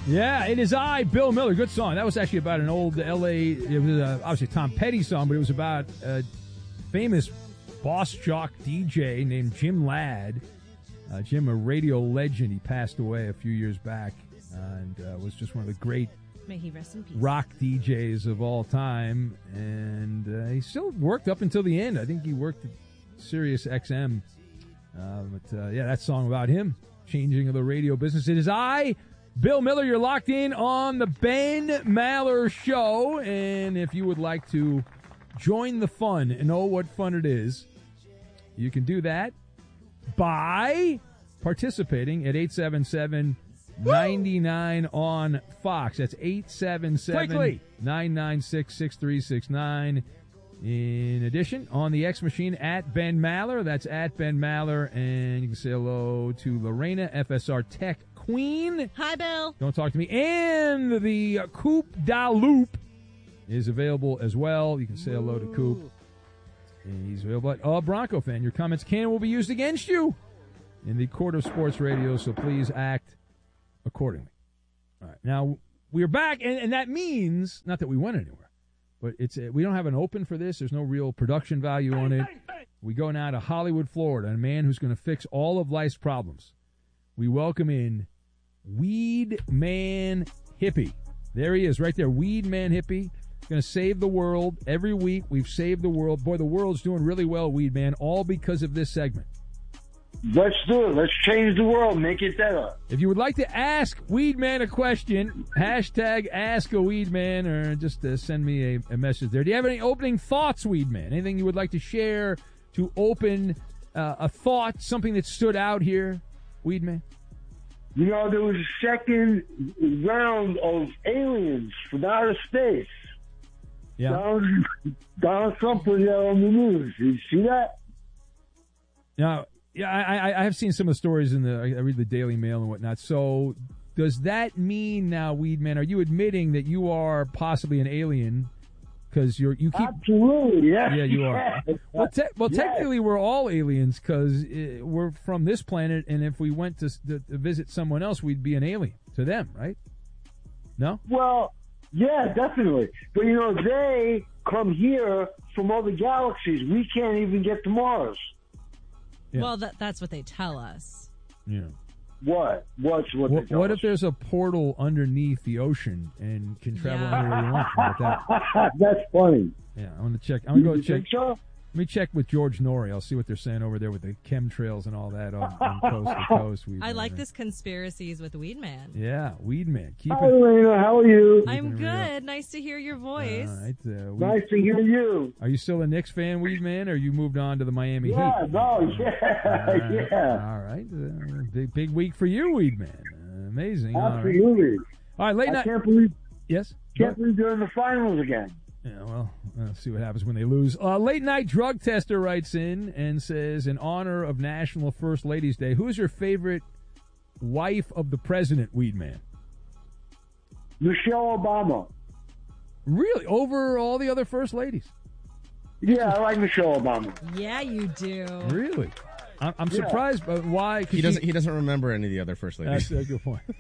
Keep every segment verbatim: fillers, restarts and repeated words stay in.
Yeah, it is I, Bill Miller. Good song. That was actually about an old L A, it was uh, obviously a Tom Petty song, but it was about a famous boss jock D J named Jim Ladd. Uh, Jim, a radio legend. He passed away a few years back and uh, was just one of the great May he rest in peace. rock D Js of all time. And uh, he still worked up until the end. I think he worked at Sirius X M. Uh, but, uh, yeah, that song about him, changing of the radio business. It is I, Bill Miller. You're locked in on the Ben Maller Show. And if you would like to join the fun and know what fun it is, you can do that by participating at eight seven seven, nine nine on Fox. That's eight seven seven, nine nine six, six three six nine. In addition, on the X Machine, at Ben Maller. That's at Ben Maller. And you can say hello to Lorena, F S R Tech Queen. Hi, Bill. Don't talk to me. And the Coop Da Loop is available as well. You can say hello to Coop. And he's available at uh, Bronco Fan. Your comments can and will be used against you in the court of sports radio, so please act accordingly. All right. Now, we're back, and, and that means, not that we went anywhere, but it's a, we don't have an open for this. There's no real production value on it. We go now to Hollywood, Florida, a man who's going to fix all of life's problems. We welcome in Weed Man Hippie. There he is, right there, Weed Man Hippie. Going to save the world. Every week we've saved the world. Boy, the world's doing really well, Weed Man, all because of this segment. Let's do it. Let's change the world. Make it better. If you would like to ask Weed Man a question, hashtag Ask a Weed Man, or just uh, send me a, a message there. Do you have any opening thoughts, Weed Man? Anything you would like to share to open uh, a thought, something that stood out here, Weed Man? You know, there was a second round of aliens from outer space. Yeah. Donald, Donald Trump was there on the news. Did you see that? Now, yeah, I, I have seen some of the stories in the. I read the Daily Mail and whatnot. So, does that mean now, Weed Man, are you admitting that you are possibly an alien? Because you're you keep absolutely yeah yeah you are. Yes. Well, te- well Yes. technically we're all aliens because we're from this planet, and if we went to, to, to visit someone else, we'd be an alien to them, right? No. Well. Yeah, definitely. But, you know, they come here from other galaxies. We can't even get to Mars. Yeah. Well, that, that's what they tell us. Yeah. What? What's what? What, they tell what us? if there's a portal underneath the ocean and can travel Yeah. anywhere you want? How about that? That's funny. Yeah, I want to check. I'm going to go You check. think so? Let me check with George Norrie. I'll see what they're saying over there with the chemtrails and all that on, on coast to coast. Weed I Man. like this conspiracies with Weed Man. Yeah, Weed Man. Keep Hi, it. Elena. How are you? I'm Keeping it real. good. Nice to hear your voice. All right. Uh, Weed- Nice to hear you. Are you still a Knicks fan, Weed Man, or you moved on to the Miami Yeah, Heat? no, yeah, All right. yeah. All right. Uh, big, big week for you, Weed Man. Uh, amazing. All right. Absolutely. All right, late I night. can't believe, Yes? can't believe they're in the finals again. Yeah, well, let's see what happens when they lose. Uh, late night drug tester writes in and says, in honor of National First Ladies Day, who's your favorite wife of the president, Weed Man? Michelle Obama. Really? Over all the other first ladies? Yeah, I like Michelle Obama. Yeah, you do. Really? I'm, I'm Yeah. surprised, but why? 'Cause He doesn't. she- He doesn't remember any of the other first ladies. That's a good point.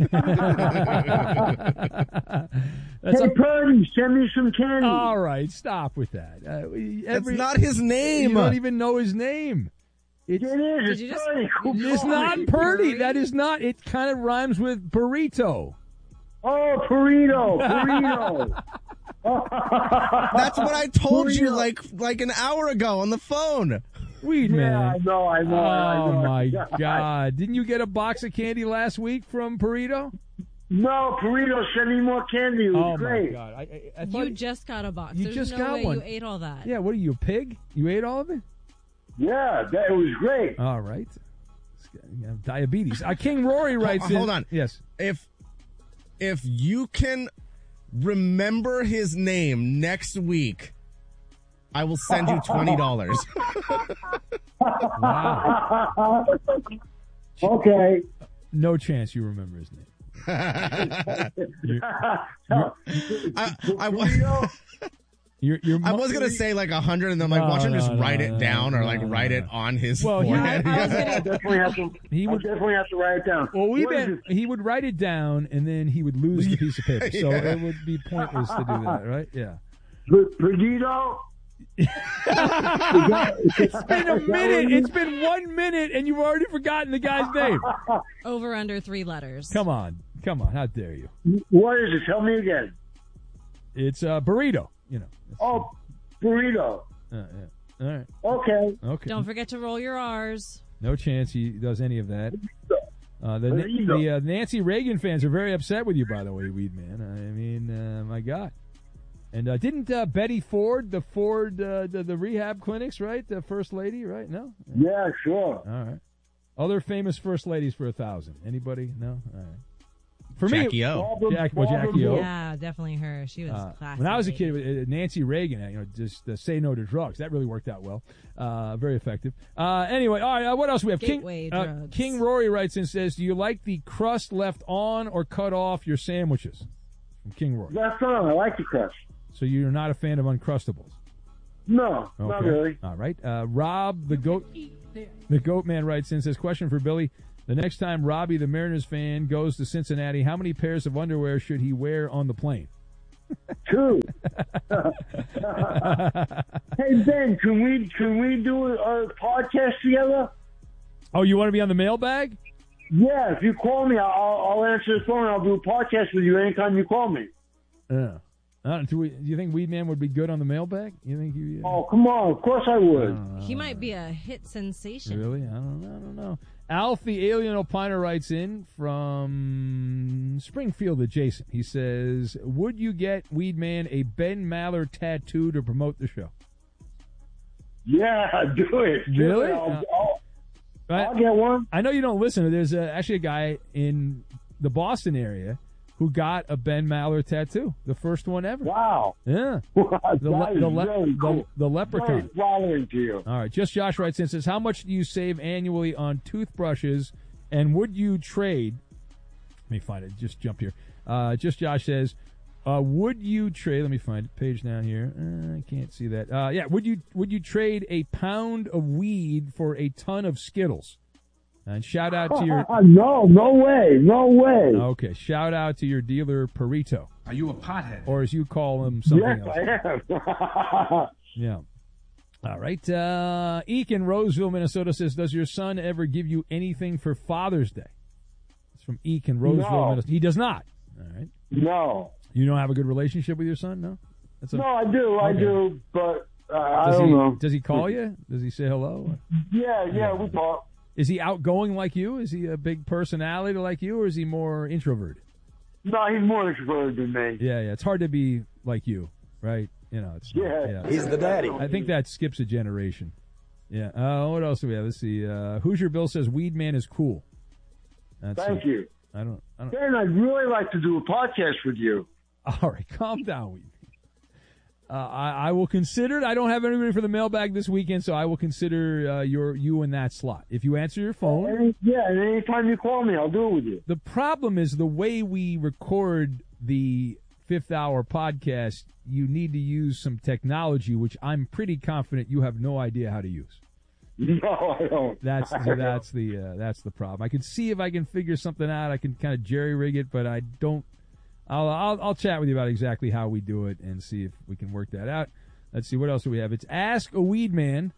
That's Hey, a, Purdy, send me some candy. all right, stop with that. Uh, we- That's every- not his name. You don't even know his name. It's, It is. Did It's you just- Purdy. it's not Purdy. That is not. It kind of rhymes with burrito. Oh, burrito, burrito. That's what I told you Burrito. like like an hour ago on the phone. Weed Yeah, man. I know, I know. I Oh know. my God! Didn't you get a box of candy last week from Burrito? No, burrito, send me more candy. It was Oh great. my God! I, I, I thought You just got a box. You There's just no got way one. you ate all that. Yeah, what are you, a pig? You ate all of it? Yeah, that, it was great. All right. You have diabetes. Uh, King Rory writes Hold- hold in. on. Yes. If if you can remember his name next week, I will send you twenty dollars. Wow. Okay. No chance you remember his name. You're- I, I, wa- Burrito, Your, your I mo- was gonna say like a hundred, and then like No, watch him no, just no, write no, it no, down or no, like no, write no. it on his Well, he- forehead. I was I gonna- definitely have to. He I would- definitely have to write it down. Well, we What is bet it? he would write it down and then he would lose the piece of paper. So Yeah. it would be pointless to do that, right? Yeah. Per- Perdido? It's been a minute. It's been one minute and you've already forgotten the guy's name. Over under three letters. Come on. Come on. How dare you? What is it? Tell me again. It's uh, burrito, you know. It's, Oh, burrito. uh, yeah. All right. Okay. Okay. Don't forget to roll your R's. No chance he does any of that. Uh, the Burrito. the uh, Nancy Reagan fans are very upset with you, by the way, Weed Man. I mean, uh, my God. And uh, didn't uh, Betty Ford, the Ford, uh, the, the rehab clinics, right? The first lady, right? No? Yeah, sure. All right. Other famous first ladies for a thousand. Anybody? No? All right. For Jackie me, O. Barbara- Jack- well, Barbara Jackie O. Bush. Yeah, definitely her. She was Uh, classic. when I was a kid, lady. uh, Nancy Reagan, uh, you know, just uh, say no to drugs. That really worked out well. Uh, very effective. Uh, anyway, all right. Uh, what else we have? Gateway King, uh, drugs. King Rory writes in and says, "Do you like the crust left on or cut off your sandwiches?" From King Rory. That's on. I like the crust. So you're not a fan of Uncrustables? No, not Okay. really. All right. Uh, Rob the goat, the goat man writes in and says, "Question for Billy: The next time Robbie the Mariners fan goes to Cincinnati, how many pairs of underwear should he wear on the plane?" Two. Hey Ben, can we can we do a, a podcast together? Oh, you want to be on the mailbag? Yeah, if you call me, I'll I'll answer the phone. I'll do a podcast with you anytime you call me. Yeah. Uh, do, we, do you think Weedman would be good on the mailbag? You think you? Uh, Oh, come on. Of course I I would. don't know. He might be a hit sensation. Really? I don't know. I don't know. Alf the Alien Opiner writes in from Springfield adjacent. He says, "Would you get Weedman a Ben Maller tattoo to promote the show?" Yeah, do it. Do Really? it. I'll, Uh, I'll, Right? I'll get one. I know you don't listen. There's uh actually a guy in the Boston area who got a Ben Maller tattoo, the first one ever. Wow. Yeah, that the le- is the, le- very the, cool. the Very leprechaun. flattering to you. All right, just Josh writes in and says, "How much do you save annually on toothbrushes, and would you trade?" Let me find it. Just jump here. Uh, just Josh says, uh, "Would you trade?" Let me find it. Page down here. Uh, I can't see that. Uh, yeah, would you would you trade a pound of weed for a ton of Skittles? And shout out to your no, no way. No way. okay. Shout out to your dealer Perito, Are you a pothead? or as you call him, something yes, else. I am. Yeah. All right. Uh, Eek in Roseville, Minnesota says, "Does your son ever give you anything for Father's Day?" It's from Eek in Roseville, No. Minnesota. He does not. All right. no. You don't have a good relationship with your son? No? That's a, No, I do. I Okay. do. But uh, I does don't he, know. Does he call you? Does he say hello? Yeah, yeah, we talk. Is he outgoing like you? Is he a big personality like you, or is he more introverted? No, he's more extroverted than me. Yeah, yeah. It's hard to be like you, right? You know, it's Yeah. He's the daddy. I think that skips a generation. Yeah. Uh, what else do we have? Let's see. Uh, Hoosier Bill says Weed Man is cool. That's Thank it. you. I don't. I don't. Ben, I'd really like to do a podcast with you. All right, calm down, Weed Man. Uh, I, I will consider it. I don't have anybody for the mailbag this weekend, so I will consider uh, your you in that slot. If you answer your phone, Any, yeah, and anytime you call me, I'll do it with you. the problem is the way we record the fifth hour podcast. You need to use some technology, which I'm pretty confident you have no idea how to use. No, I don't. That's I so don't. that's the uh, that's the problem. I can see if I can figure something out. I can kind of jerry rig it, but I don't. I'll, I'll I'll chat with you about exactly how we do it and see if we can work that out. Let's see what else do we have. It's Ask a Weed Man,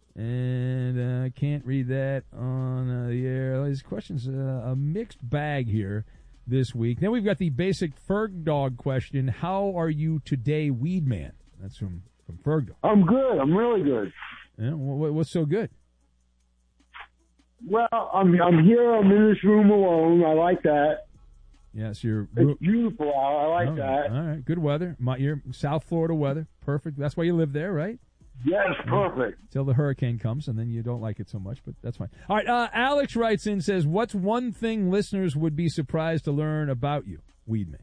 and uh, I can't read that on uh, the air. These questions uh, a mixed bag here this week. Then we've got the basic Ferg Dog question: How are you today, Weed Man? That's from from Ferg Dog. I'm good. I'm really good. Yeah, what, what's so good? Well, I'm I'm here. I'm in this room alone. I like that. Yes, you're. It's beautiful out. I like Oh, that. All right, good weather. My, your South Florida weather, perfect. That's why you live there, right? Yes, perfect. Till the hurricane comes, and then you don't like it so much, but that's fine. All right, uh, Alex writes in, says, "What's one thing listeners would be surprised to learn about you, Weedman?"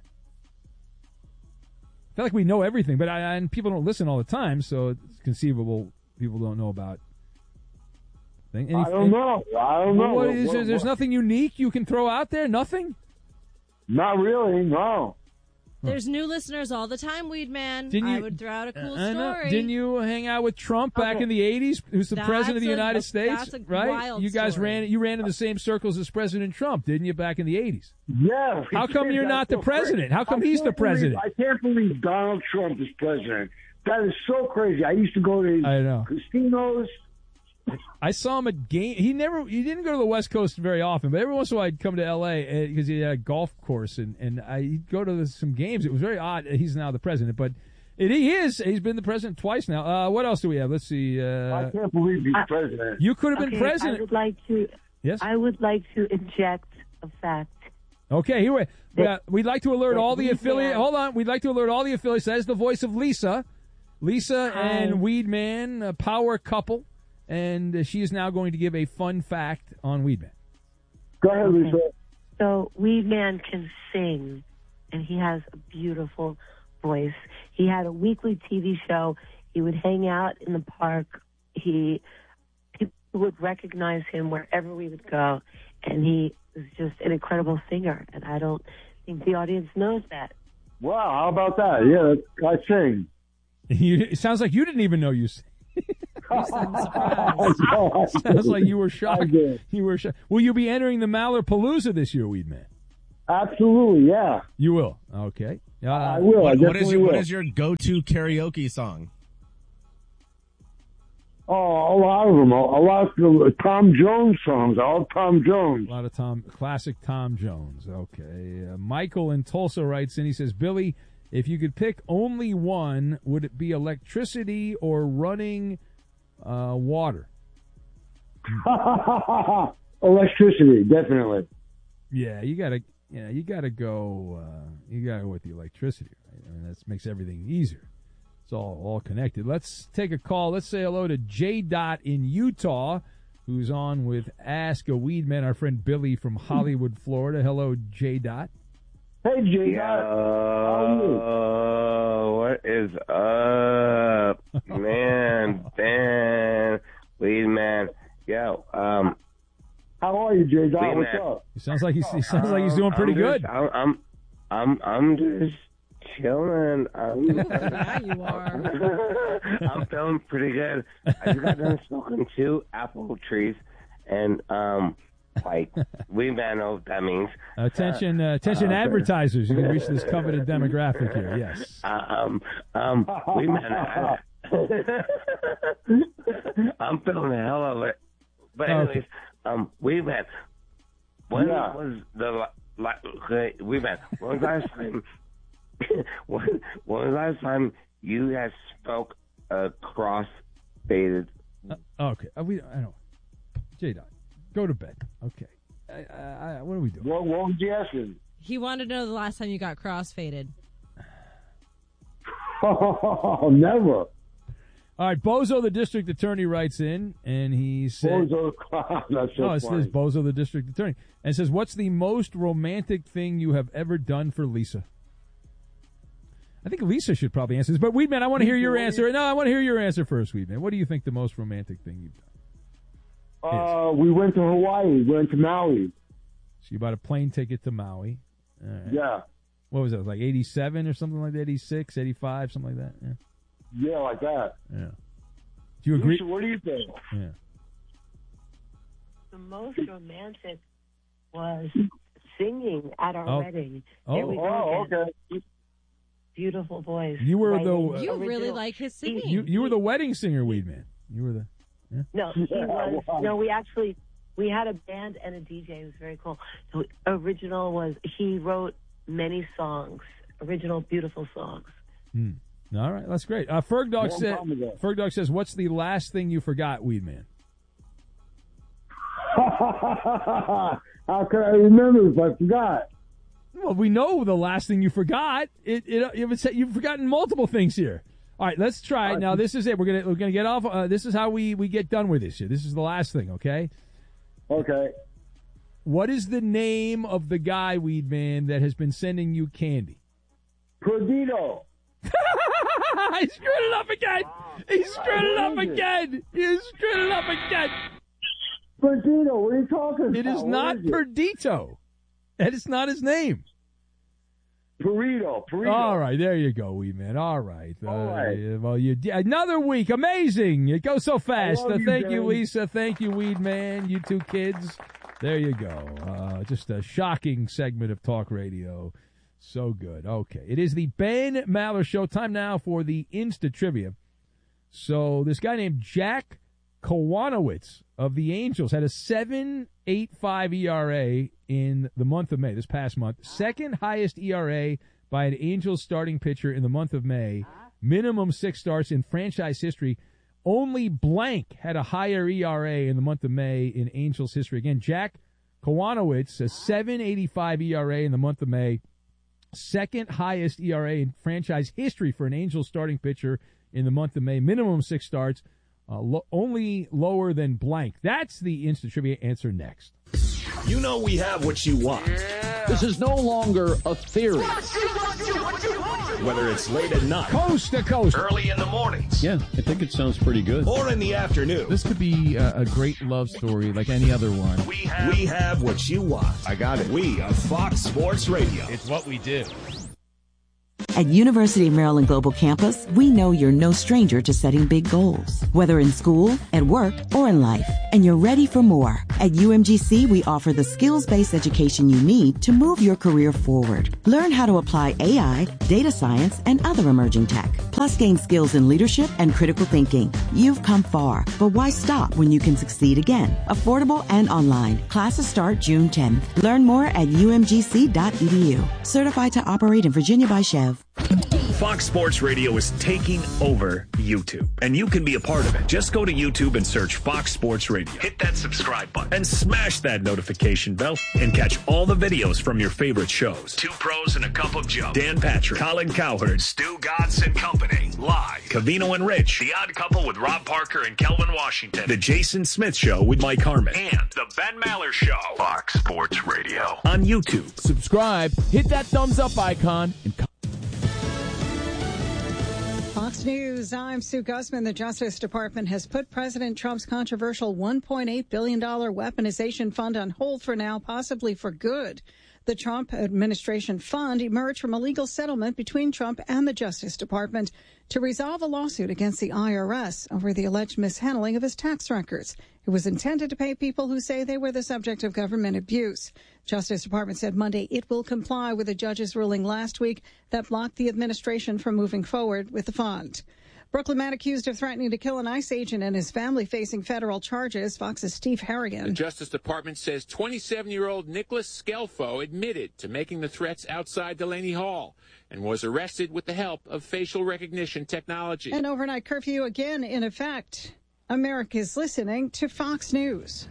I feel like we know everything, but I, and people don't listen all the time, so it's conceivable people don't know about. Thing. Any- I don't know. I don't know. What is, What- there's what- nothing unique you can throw out there. Nothing. Not really. No. There's new listeners all the time, Weed Man. Didn't you- I would throw out a cool I know. story. Didn't you hang out with Trump back Okay. in the eighties? Who's the That's president of the a- United States? that's a right? wild You guys story. ran. You ran in the same circles as President Trump, didn't you? Back in the eighties. Yeah. How come you're That's not the so president? crazy. How come I he's the can't believe- president? I can't believe Donald Trump is president. That is so crazy. I used to go to I know. casinos. I saw him at game. He never. He didn't go to the West Coast very often, but every once in a while I'd come to L A because he had a golf course, and and I he'd go to the, some games. It was very odd. He's now the president, but it, he is. He's been the president twice now. Uh, what else do we have? Let's see. Uh, I can't believe he's president. you could have been Okay, president. I would like to. Yes. I would like to inject a fact. Okay, here we. Yeah, we'd like to alert that all the we affiliate. can- Hold on, we'd like to alert all the affiliates. That is the voice of Lisa, Lisa Hi. and Weedman, a power couple, and uh, she is now going to give a fun fact on Weedman. Go ahead, Lisa. So Weed Man can sing, and he has a beautiful voice. He had a weekly T V show. He would hang out in the park. He people would recognize him wherever we would go, and he was just an incredible singer. And I don't think the audience knows that. Wow, how about that? Yeah, I sing. You, it sounds like you didn't even know you. sang. You sound surprised. Oh, Sounds like you were shocked. I did. You were shocked. Will you be entering the Mallarpalooza this year, Weedman? Absolutely, yeah. You will. Okay. Uh, I will. I What, what definitely is your will. what is your go-to karaoke song? Oh, a lot of them. A, a lot of the Tom Jones songs. All Tom Jones. A lot of Tom, classic Tom Jones. Okay. Uh, Michael in Tulsa writes in. He says, Billy, if you could pick only one, would it be electricity or running uh, water? Electricity, definitely. Yeah, you gotta, yeah, you gotta go. Uh, you gotta go with the electricity. Right? I mean, that makes everything easier. It's all all connected. Let's take a call. Let's say hello to J. Dot in Utah, who's on with Ask a Weedman. Our friend Billy from Hollywood, Florida. Hello, J. Dot. Hey, J. Yo, Dot. How what is up, man? Ben, Weed Man. Yo, um, How are you, J. Dot? Weed What's Man. up? He sounds like he's he sounds like he's doing pretty I'm good. just- I'm, I'm, I'm, I'm just chilling. I'm, Yeah, you are. I'm feeling pretty good. I just got done smoking two apple trees, and um, like Weed Man knows what that means. Attention, uh, attention, advertisers! You can reach this coveted demographic here. Yes. Um, um, Weed Man. I, I'm feeling the hell of it. But anyways, Okay. um, Weed Man, when Yeah. was the like Weed Man? When was the last time? when, when was the last time you guys spoke a cross-faded? Uh, okay. Uh, we I don't. J. Dot, go to bed. Okay. I, I, I, what are we doing? What, what was he asking? He wanted to know the last time you got crossfaded. Oh, never. All right, Bozo, the district attorney, writes in, and he said, Bozo. That's so "No, it funny. says Bozo, the district attorney," and says, "What's the most romantic thing you have ever done for Lisa?" I think Lisa should probably answer this, but Weedman, I want to hear your answer. No, I want to hear your answer first, Weedman. What do you think the most romantic thing you've done? Uh, we went to Hawaii. We went to Maui. So you bought a plane ticket to Maui. All right. Yeah. What was that? Like eighty-seven or something like that? eighty-six, eighty-five, something like that? Yeah. Yeah, like that. Yeah. Do you agree? Lisa, what do you think? Yeah. The most romantic was singing at our Oh. wedding. Oh. There we go Oh, again. okay. Beautiful voice. You were Writing the- You really original- like his He- singing. You you were the wedding singer, Weedman. You were the. No, he Yeah, was. wow. No, we actually we had a band and a D J. It was very cool. So original was he wrote many songs, original beautiful songs. Hmm. All right, that's great. Uh, Ferg Dog Long said. time ago. Ferg Dog says, "What's the last thing you forgot, Weedman?" How could I remember if I forgot? Well, we know the last thing you forgot. It it, it was, you've forgotten multiple things here. All right, let's try it. Now, this is it. We're gonna we're gonna get off. Uh, this is how we we get done with this here. This is the last thing. Okay. Okay. What is the name of the guy, Weedman, that has been sending you candy? Perdido. He screwed it up again. He screwed it up again. He screwed it up again. Perdido, what are you talking about? It is What not is it? Perdito. That is not his name. Burrito, burrito. All right, there you go, wee man. All right. All right. Uh, well, you another week, amazing. It goes so fast. love Uh, you, thank you, Dan. Lisa. Thank you, Weed Man. You two kids. There you go. Uh, just a shocking segment of talk radio. So good. Okay, it is the Ben Maller Show. Time now for the Insta Trivia. So this guy named Jack Kowanowitz of the Angels had a seven point eight five E R A in the month of May, this past month. Second highest E R A by an Angels starting pitcher in the month of May. Minimum six starts in franchise history. Only blank had a higher E R A in the month of May in Angels history. Again, Jack Kowanowitz, a seven point eight five E R A in the month of May. Second highest E R A in franchise history for an Angels starting pitcher in the month of May. Minimum six starts. Uh, lo- only lower than blank. That's the instant trivia answer next. You know we have what you want. This is no longer a theory. Whether it's late at night, Coast to coast. early in the mornings, Yeah, I think it sounds pretty good. or in the afternoon, This could be a, a great love story like any other one. we have, we have what you want. I got it. We are Fox Sports Radio. It's what we do. At University of Maryland Global Campus, we know you're no stranger to setting big goals, whether in school, at work, or in life, and you're ready for more. At U M G C, we offer the skills-based education you need to move your career forward. Learn how to apply A I, data science, and other emerging tech, plus gain skills in leadership and critical thinking. You've come far, but why stop when you can succeed again? Affordable and online. Classes start June tenth. Learn more at U M G C dot E D U. Certified to operate in Virginia by Chev. Fox Sports Radio is taking over YouTube, and you can be a part of it. Just go to YouTube and search Fox Sports Radio. Hit that subscribe button and smash that notification bell and catch all the videos from your favorite shows. Two Pros and a Cup of Joe. Dan Patrick, Colin Cowherd, Stu Godson Company, live. Cavino and Rich, The Odd Couple with Rob Parker and Kelvin Washington. The Jason Smith Show with Mike Harmon. And The Ben Maller Show. Fox Sports Radio. On YouTube. Subscribe, hit that thumbs up icon, and come. Fox News, I'm Sue Guzman. The Justice Department has put President Trump's controversial one point eight billion dollars weaponization fund on hold for now, possibly for good. The Trump administration fund emerged from a legal settlement between Trump and the Justice Department to resolve a lawsuit against the I R S over the alleged mishandling of his tax records. It was intended to pay people who say they were the subject of government abuse. Justice Department said Monday it will comply with a judge's ruling last week that blocked the administration from moving forward with the fund. Brooklyn man accused of threatening to kill an ICE agent and his family facing federal charges. Fox's Steve Harrigan. The Justice Department says twenty-seven-year-old Nicholas Scelfo admitted to making the threats outside Delaney Hall and was arrested with the help of facial recognition technology. An overnight curfew again in effect. America's listening to Fox News.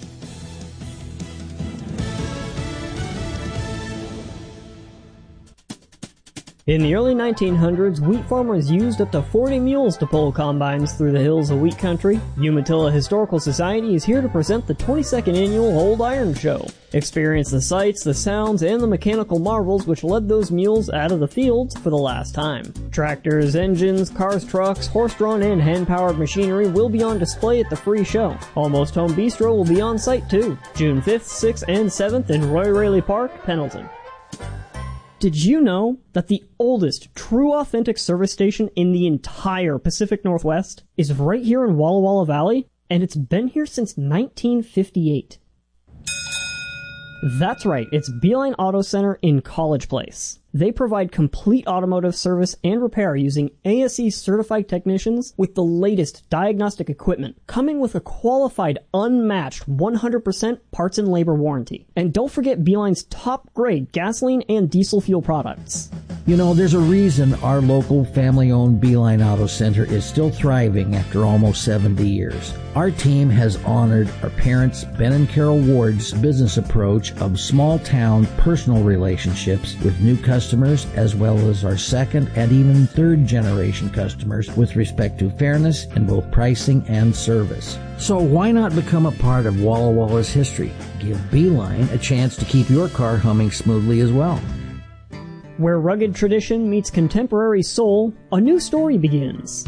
In the early nineteen hundreds, wheat farmers used up to forty mules to pull combines through the hills of wheat country. Umatilla Historical Society is here to present the twenty-second annual Old Iron Show. Experience the sights, the sounds, and the mechanical marvels which led those mules out of the fields for the last time. Tractors, engines, cars, trucks, horse-drawn and hand-powered machinery will be on display at the free show. Almost Home Bistro will be on site too. June fifth, sixth, and seventh in Roy Raley Park, Pendleton. Did you know that the oldest true authentic service station in the entire Pacific Northwest is right here in Walla Walla Valley? And it's been here since nineteen fifty-eight. That's right, it's Beeline Auto Center in College Place. They provide complete automotive service and repair using A S E certified technicians with the latest diagnostic equipment, coming with a qualified, unmatched one hundred percent parts and labor warranty. And don't forget Beeline's top grade gasoline and diesel fuel products. You know, there's a reason our local family-owned Beeline Auto Center is still thriving after almost seventy years. Our team has honored our parents, Ben and Carol Ward's business approach of small-town personal relationships with new customers, as well as our second and even third-generation customers with respect to fairness in both pricing and service. So why not become a part of Walla Walla's history? Give Beeline a chance to keep your car humming smoothly as well. Where rugged tradition meets contemporary soul, a new story begins.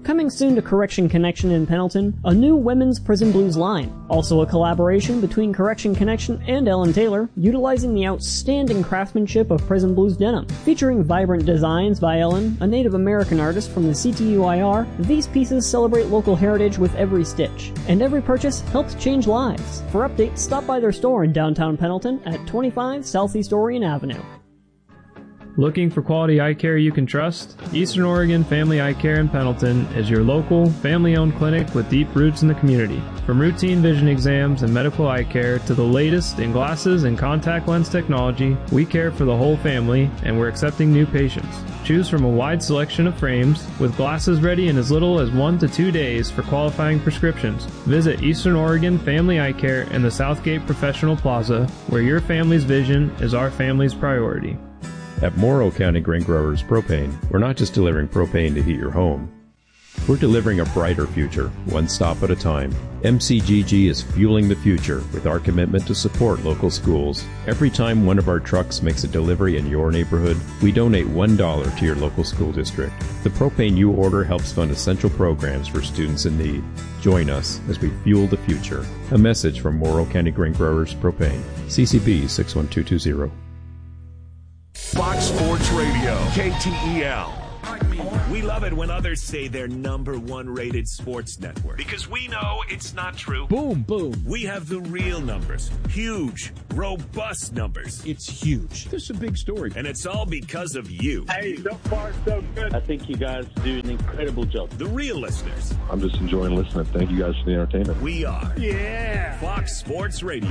Coming soon to Correction Connection in Pendleton, a new women's Prison Blues line. Also a collaboration between Correction Connection and Ellen Taylor, utilizing the outstanding craftsmanship of Prison Blues denim. Featuring vibrant designs by Ellen, a Native American artist from the C T U I R, these pieces celebrate local heritage with every stitch. And every purchase helps change lives. For updates, stop by their store in downtown Pendleton at twenty-five Southeast Orion Avenue. Looking for quality eye care you can trust? Eastern Oregon Family Eye Care in Pendleton is your local, family-owned clinic with deep roots in the community. From routine vision exams and medical eye care to the latest in glasses and contact lens technology, we care for the whole family and we're accepting new patients. Choose from a wide selection of frames with glasses ready in as little as one to two days for qualifying prescriptions. Visit Eastern Oregon Family Eye Care in the Southgate Professional Plaza, where your family's vision is our family's priority. At Morrow County Grain Growers Propane, we're not just delivering propane to heat your home. We're delivering a brighter future, one stop at a time. M C G G is fueling the future with our commitment to support local schools. Every time one of our trucks makes a delivery in your neighborhood, we donate one dollar to your local school district. The propane you order helps fund essential programs for students in need. Join us as we fuel the future. A message from Morrow County Grain Growers Propane. C C B six one two two zero. Fox Sports Radio, K T E L. We love it when others say they're number one rated sports network, because we know it's not true. Boom, boom. We have the real numbers. Huge, robust numbers. It's huge. This is a big story. And it's all because of you. Hey, so far so good. I think you guys do an incredible job. The real listeners. I'm just enjoying listening. Thank you guys for the entertainment. We are. Yeah. Fox Sports Radio.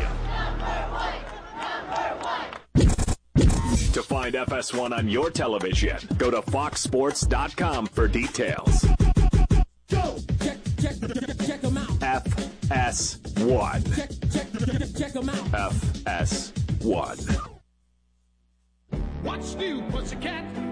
To find F S one on your television, go to fox sports dot com for details. Go! Check, check, check them out. F S one. Check, check, check them out. F S one. What's new, pussycat?